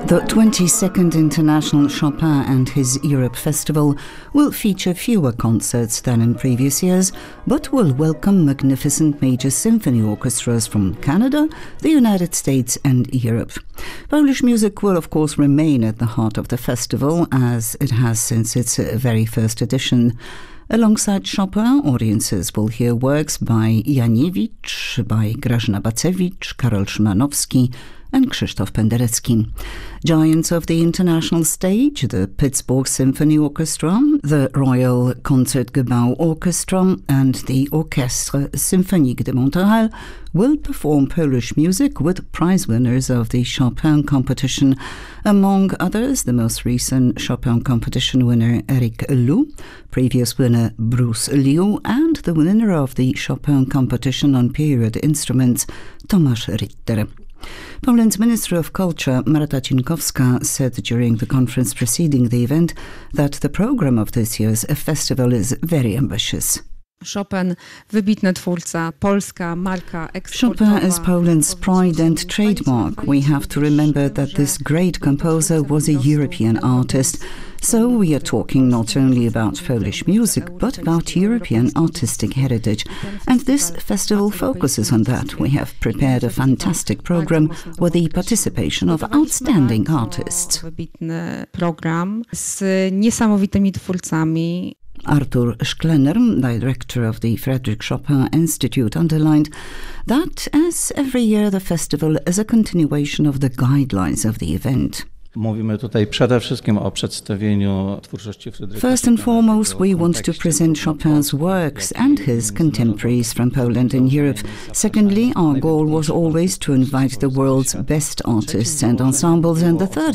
The 22nd International Chopin and His Europe Festival will feature fewer concerts than in previous years, but will welcome magnificent major symphony orchestras from Canada, the United States and Europe. Polish music will of course remain at the heart of the festival, as it has since its very first edition. Alongside Chopin, audiences will hear works by Janiewicz, by Grażyna Bacewicz, Karol Szymanowski and Krzysztof Penderecki. Giants of the international stage, the Pittsburgh Symphony Orchestra, the Royal Concertgebouw Orchestra and the Orchestre Symphonique de Montréal will perform Polish music with prize winners of the Chopin competition. Among others, the most recent Chopin competition winner Eric Lou, previous winner Bruce Liu, and the winner of the Chopin competition on period instruments Tomasz Ritter. Poland's Minister of Culture, Marta Cienkowska, said during the conference preceding the event that the program of this year's festival is very ambitious. Chopin, wybitny twórca, polska marka eksportowa. Chopin is Poland's pride and trademark. We have to remember that this great composer was a European artist. So we are talking not only about Polish music, but about European artistic heritage. And this festival focuses on that. We have prepared a fantastic program with the participation of outstanding artists. Wybitny program z niesamowitymi twórcami. Artur Szklener, director of the Frédéric Chopin Institute, underlined that, as every year, the festival is a continuation of the guidelines of the event. First and foremost, we want to present Chopin's works and his contemporaries from Poland and Europe. Secondly, our goal was always to invite the world's best artists and ensembles. And the third